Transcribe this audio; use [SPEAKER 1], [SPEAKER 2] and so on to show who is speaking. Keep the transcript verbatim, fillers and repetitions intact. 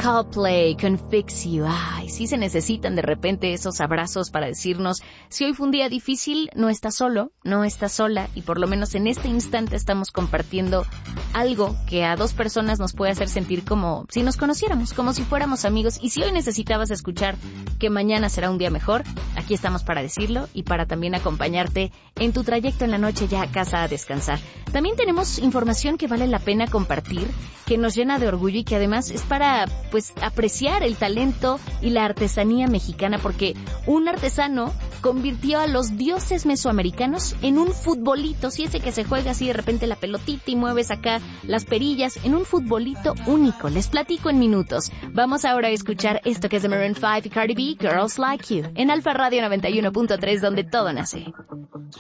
[SPEAKER 1] Coldplay con Fix You. Ay, sí se necesitan de repente esos abrazos para decirnos, si hoy fue un día difícil, no estás solo, no estás sola, y por lo menos en este instante estamos compartiendo algo que a dos personas nos puede hacer sentir como si nos conociéramos, como si fuéramos amigos. Y si hoy necesitabas escuchar que mañana será un día mejor, aquí estamos para decirlo y para también acompañarte en tu trayecto en la noche ya a casa a descansar. También tenemos información que vale la pena compartir, que nos llena de orgullo y que además es para, pues, apreciar el talento y la artesanía mexicana, porque un artesano convirtió a los dioses mesoamericanos en un futbolito, sí, ese que se juega así de repente la pelotita y mueves acá las perillas, en un futbolito único. Les platico en minutos. Vamos ahora a escuchar esto que es de Maroon five y Cardi B, Girls Like You, en Alfa Radio noventa y uno punto tres, donde todo nace.